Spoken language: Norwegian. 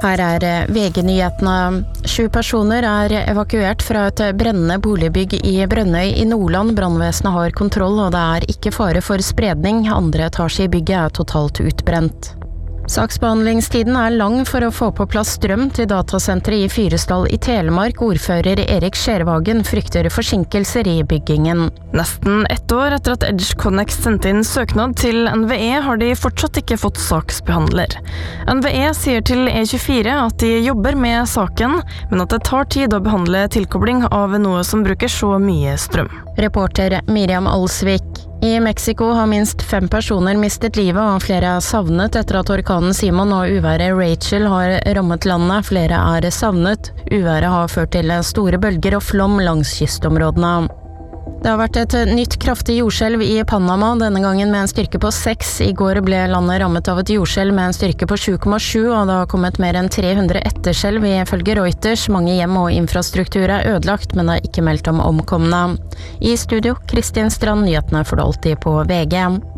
Her VG-nyhetene. 7 personer evakuert fra et brennende boligbygg i Brønnøy i Nordland. Brannvesenet har kontroll, og det ikke fare for spredning. Andre etasje i bygget totalt utbrent. Saksbehandlingstiden lang for å få på plass strøm til datasenteret i Fyresdal i Telemark. Ordfører Erik Skjervagen frykter forsinkelser i byggingen. Nesten 1 år etter at EdgeConnex sendte inn søknad til NVE, har de fortsatt ikke fått saksbehandler. NVE sier til E24 at de jobber med saken, men at det tar tid å behandle tilkobling av noe som bruker så mye strøm. Reporter Miriam Alsvik. I Mexico har minst 5 personer mistet livet, og flere savnet etter at orkanen Simon og uværet Rachel har rammet landet. Flere savnet. Uværet har ført til store bølger og flom langs kystområdene. Det har vært et nytt kraftig jordskjelv i Panama, denne gangen med en styrke på 6. I går ble landet rammet av et jordskjelv med en styrke på 7,7, og det har kommet mer enn 300 etterskjelv ifølge Reuters. Mange hjem og infrastruktur ødelagt, men det ikke meldt om omkomne. I studio, Kristin Strand, nyhetene får du alltid på VG.